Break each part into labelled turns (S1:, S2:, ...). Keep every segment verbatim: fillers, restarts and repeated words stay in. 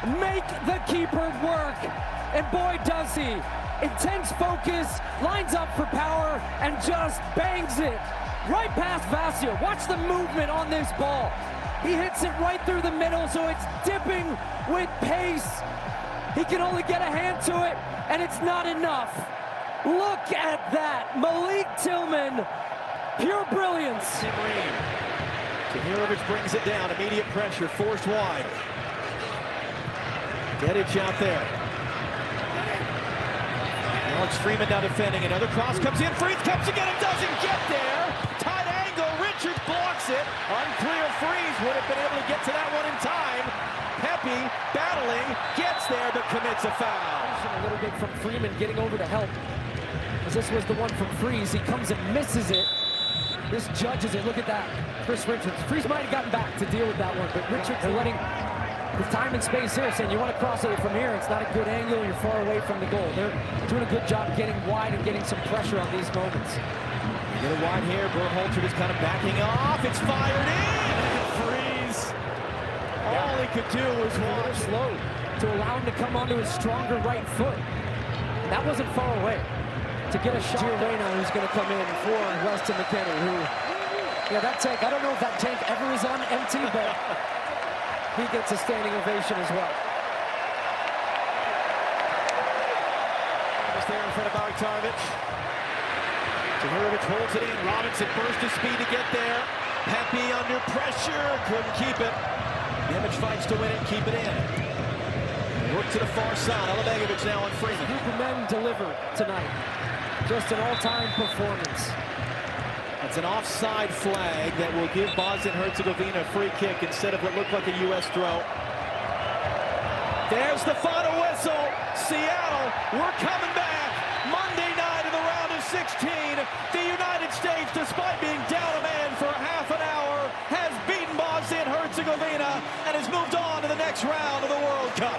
S1: make the keeper work. And boy, does he. Intense focus, lines up for power, and just bangs it right past Vassia. Watch the movement on this ball. He hits it right through the middle, so it's dipping with pace. He can only get a hand to it, and it's not enough. Look at that. Malik Tillman, pure brilliance.
S2: Tahirovic brings it down. Immediate pressure, forced wide. Dedic out there. Alex Freeman now defending. Another cross comes in. Freeze comes again. It doesn't get there. Tight angle. Richards blocks it. Unclear. Freeze would have been able to get to that one in time. Pepe battling, gets there, but commits a foul.
S1: A little bit from Freeman getting over to help. As this was the one from Freeze. He comes and misses it. This judges it. Look at that. Chris Richards. Freeze might have gotten back to deal with that one, but Richards are letting the time and space here, saying you want to cross it from here. It's not a good angle. You're far away from the goal. They're doing a good job getting wide and getting some pressure on these moments.
S2: Get it wide here. Berhalter is kind of backing off. It's fired in. Freeze. All he could do was watch.
S1: Slow to allow him to come onto his stronger right foot. That wasn't far away. To get a shot. Gio who's going to come in for Weston McKennie, who, yeah, that tank, I don't know if that tank ever is on empty, but he gets a standing ovation as well.
S2: Just there in front of Bogdanovic. Tahirovic holds it in. Robinson burst to speed to get there. Pepe under pressure, couldn't keep it. Nemec fights to win it, keep it in. Work to the far side. Alabegovic now on Freeman.
S1: Group of men deliver tonight. Just an all-time performance.
S2: That's an offside flag that will give Bosnia-Herzegovina a free kick instead of what looked like a U S throw. There's the final whistle. Seattle, we're coming back. Monday night in the round of sixteen. The United States, despite being down a man for half an hour, has beaten Bosnia-Herzegovina and has moved on to the next round of the World Cup.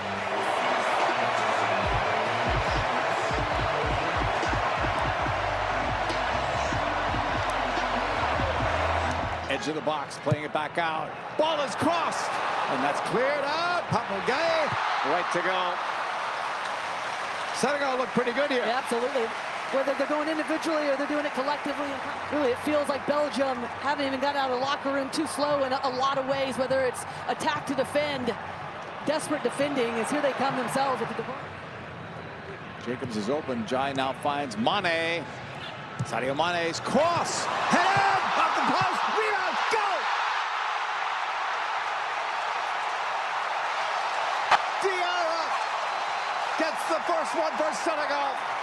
S3: Edge of the box, playing it back out. Ball is crossed, and that's cleared out. Papagaye, right to go. Senegal look pretty good here.
S4: Yeah, absolutely. Whether they're going individually or they're doing it collectively. Really, it feels like Belgium haven't even got out of the locker room, too slow in a, a lot of ways, whether it's attack to defend, desperate defending, as here they come themselves at the
S3: Jacobs is open. Jai now finds Mane. Sadio Mane's cross. Head off the post. Rebound. Go! Diarra gets the first one for Senegal.